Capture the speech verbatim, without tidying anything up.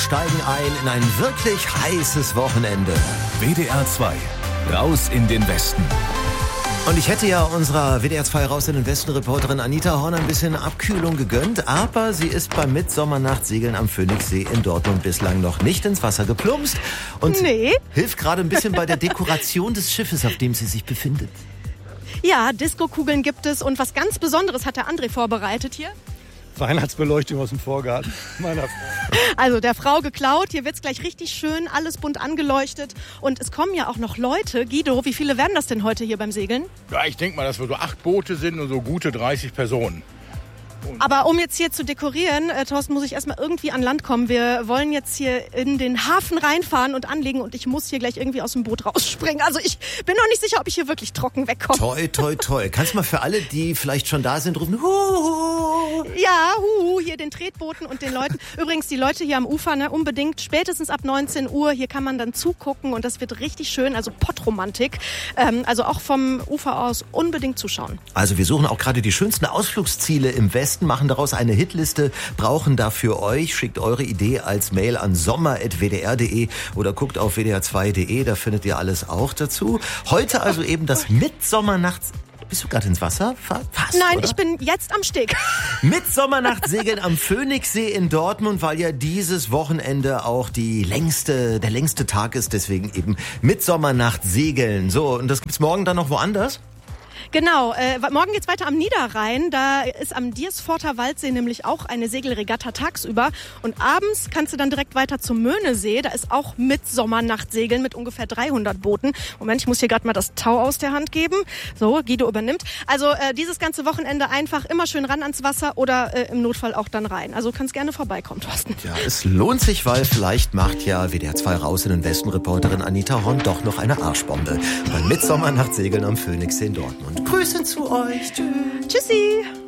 steigen ein in ein wirklich heißes Wochenende. W D R zwei, raus in den Westen. Und ich hätte ja unserer W D R zwei Raus in den Westen Reporterin Anita Horn ein bisschen Abkühlung gegönnt, aber sie ist beim Mitsommernachtsegeln am Phoenixsee in Dortmund bislang noch nicht ins Wasser geplumpst und nee. hilft gerade ein bisschen bei der Dekoration des Schiffes, auf dem sie sich befindet. Ja, Diskokugeln gibt es und was ganz Besonderes hat der André vorbereitet hier. Weihnachtsbeleuchtung aus dem Vorgarten meiner Frau. Also der Frau geklaut, hier wird's gleich richtig schön, alles bunt angeleuchtet und es kommen ja auch noch Leute. Guido, wie viele werden das denn heute hier beim Segeln? Ja, ich denke mal, dass wir so acht Boote sind und so gute dreißig Personen. Aber um jetzt hier zu dekorieren, äh, Thorsten, muss ich erstmal irgendwie an Land kommen. Wir wollen jetzt hier in den Hafen reinfahren und anlegen und ich muss hier gleich irgendwie aus dem Boot rausspringen. Also ich bin noch nicht sicher, ob ich hier wirklich trocken wegkomme. Toi, toi, toi. Kannst du mal für alle, die vielleicht schon da sind, rufen, huhu. Ja, huhu, hier den Tretbooten und den Leuten. Übrigens, die Leute hier am Ufer, ne, unbedingt spätestens ab neunzehn Uhr. Hier kann man dann zugucken und das wird richtig schön, also Pottromantik. Ähm, also auch vom Ufer aus unbedingt zuschauen. Also wir suchen auch gerade die schönsten Ausflugsziele im Westen, machen daraus eine Hitliste, brauchen dafür euch. Schickt eure Idee als Mail an sommer at w d r punkt d e oder guckt auf w d r zwei punkt d e, da findet ihr alles auch dazu. Heute also eben das Mitsommernachts... Bist du gerade ins Wasser? Fast, Nein, oder? ich bin jetzt am Steg. Mitsommernachtsegeln am Phoenixsee in Dortmund, weil ja dieses Wochenende auch die längste, der längste Tag ist. Deswegen eben Mitsommernachtsegeln. So, und das gibt's morgen dann noch woanders? Genau, äh, morgen geht's weiter am Niederrhein. Da ist am Diersforter Waldsee nämlich auch eine Segelregatta tagsüber. Und abends kannst du dann direkt weiter zum Möhnesee. Da ist auch Mitsommernachtsegeln mit ungefähr dreihundert Booten. Moment, ich muss hier gerade mal das Tau aus der Hand geben. So, Guido übernimmt. Also äh, dieses ganze Wochenende einfach immer schön ran ans Wasser oder äh, im Notfall auch dann rein. Also kannst gerne vorbeikommen, Thorsten. Ja, es lohnt sich, weil vielleicht macht ja W D R zwei Raus in den Westen Reporterin Anita Horn doch noch eine Arschbombe beim Mitsommernachtsegeln am Phoenixsee in Dortmund. Grüße zu euch. Tschüss. Tschüssi.